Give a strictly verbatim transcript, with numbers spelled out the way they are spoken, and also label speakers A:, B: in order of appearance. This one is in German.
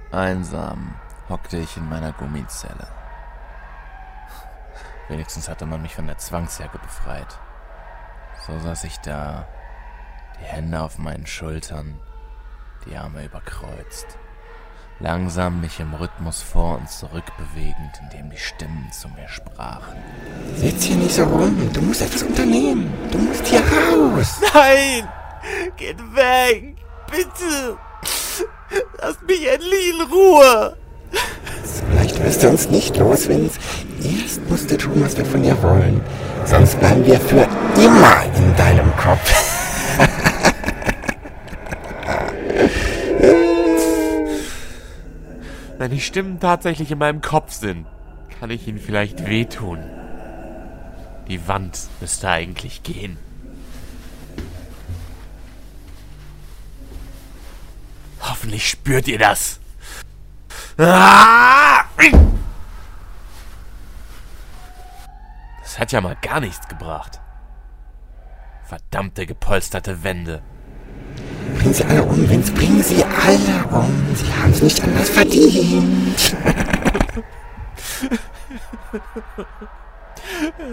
A: Einsam hockte ich in meiner Gummizelle. Wenigstens hatte man mich von der Zwangsjacke befreit. So saß ich da, die Hände auf meinen Schultern, die Arme überkreuzt, langsam mich im Rhythmus vor und zurück bewegend, indem die Stimmen zu mir sprachen.
B: Sitz hier nicht so rum, du musst etwas unternehmen, du musst hier raus.
C: Nein! Geht weg! Bitte! Lasst mich endlich in Ruhe!
B: Vielleicht wirst du uns nicht los, Vince. Erst musst du tun, was wir von dir wollen. Sonst bleiben wir für immer in deinem Kopf.
C: Wenn die Stimmen tatsächlich in meinem Kopf sind, kann ich ihnen vielleicht wehtun. Die Wand müsste eigentlich gehen. Hoffentlich spürt ihr das. Das hat ja mal gar nichts gebracht. Verdammte gepolsterte Wände.
B: Bring sie alle um, Vince, bring sie alle um. Sie haben es nicht anders verdient.